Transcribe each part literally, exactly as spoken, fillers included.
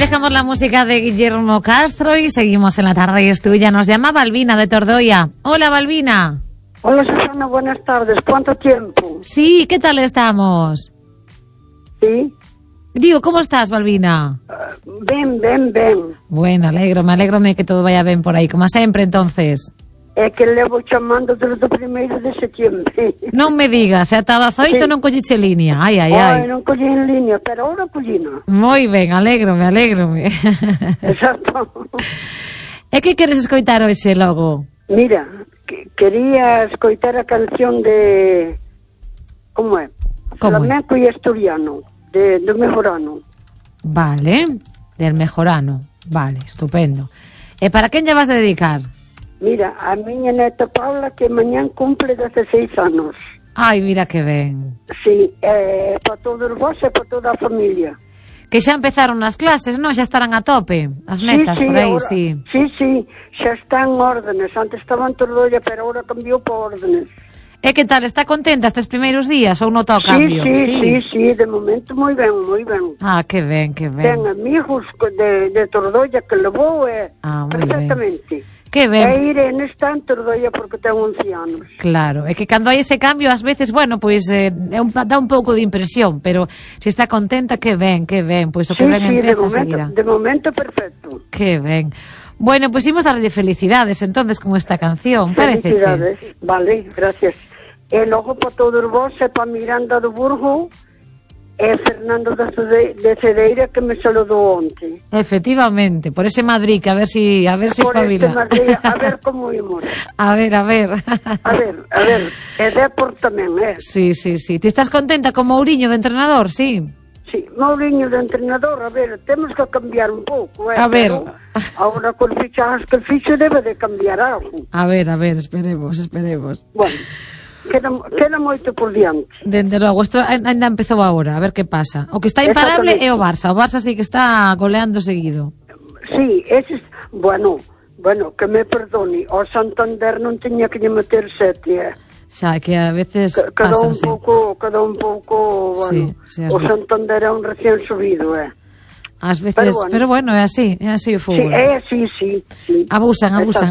dejamos la música de Guillermo Castro y seguimos en La Tarde es Tuya. Nos llama Balbina de Tordoya. Hola, Balbina. Hola, Susana, buenas tardes. ¿Cuánto tiempo? Sí, ¿qué tal estamos? Sí. Digo, ¿cómo estás, Balbina? Uh, ben, ben, ben. Bueno, alegro, me alegro de que todo vaya ben por aí, como sempre, entonces. É que levo chamando desde o primeiro de setembro. Non me digas, ata das oito sí. Non colliche liña. Ai, ai, ai. Ai, non colli en liña, pero ahora collina. Moi ben, alégrome, alégrome. Exacto. E que queres escoitar hoxe logo? Mira, que, quería escoitar a canción de... Como é? Como Flamenco e asturiano, de, do Mejorano. Vale, del Mejorano. Vale, estupendo. E para quen lle vas a dedicar? Mira, a miña neta Paula, que mañán cumple dezasseis anos. Ai, mira que ben. Sí, eh, para todos vos e para toda a familia. Que xa empezaron as clases, non? Xa estarán a tope, as netas, sí, sí, por aí, ahora, sí. Sí, sí, xa están órdenes. Antes estaban Tordolla, pero ahora cambiou por órdenes. E que tal, está contenta estes primeiros días ou notou o cambio? Sí, sí, sí, sí, sí, de momento moi ben, moi ben. Ah, que ben, que ben. Ten amigos de, de Tordolla que levou e ah, perfectamente. Ben. Que ben. E Irene está en Tordolla porque ten once anos. Claro, é que cando hai ese cambio, ás veces, bueno, pois pues, eh, é un, dá un pouco de impresión, pero se está contenta, que ben, que ben, pois pues, o que sí, ben sí, empeza de momento, seguirá. de momento perfecto. Que ben. Bueno, pois pues, imos darlle felicidades entonces con esta canción, parece. Felicidades, vale, gracias. E logo para todos vos e para Miranda do Burgo e Fernando de, de Cedeira que me saludou onte. Efectivamente, por ese Madrid que a ver si a ver si por espabila. Este Madrid, a ver como imos. A ver, a ver. A ver, a ver, e Depor tamén, eh? Sí, sí, sí. Ti estás contenta con Mourinho de entrenador, sí? Sí, Mourinho de entrenador, a ver, temos que cambiar un pouco, eh? A ver. Agora con fichajes que ficho debe de cambiar algo. A ver, a ver, esperemos, esperemos. Bueno. Queda, queda moito por diante. Dende logo, isto ainda empezou agora, a ver que pasa. O que está imparable é o Barça. O Barça sí que está goleando seguido. Sí, ese, bueno, bueno, que me perdone. O Santander non teña que lle meter sete, eh. Xa, que a veces que, cada pasan, un sí. pouco, cada un pouco, bueno, sí, sí, o Santander é un recién subido, eh. Ás veces, pero bueno. pero bueno, é así, é así o fútbol. Sí, é así, sí, sí. Abusan, abusan.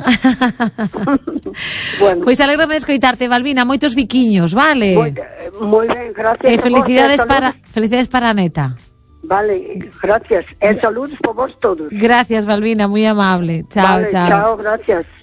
Bueno. Pois alégrame de escoitarte, Balbina, moitos biquiños, vale? Moi, moi ben, gracias. E felicidades para, felicidades para a neta. Vale, gracias. E saludos por vos todos. Gracias, Balbina, moi amable. Chao, vale, chao. Chao, gracias.